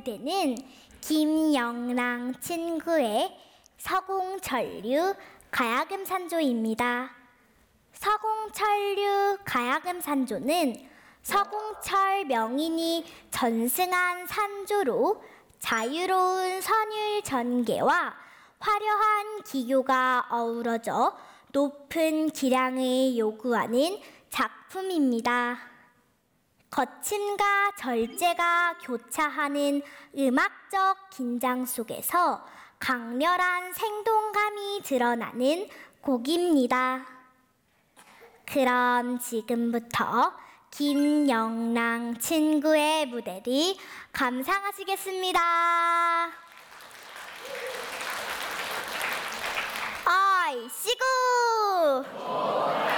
무대는 김영랑 친구의 서공천류 가야금산조입니다. 서공천류 가야금산조는 서공철 명인이 전승한 산조로 자유로운 선율 전개와 화려한 기교가 어우러져 높은 기량을 요구하는 작품입니다. 거침과 절제가 교차하는 음악적 긴장 속에서 강렬한 생동감이 드러나는 곡입니다. 그럼 지금부터 김영랑 친구의 무대를 감상하시겠습니다. 아이씨구!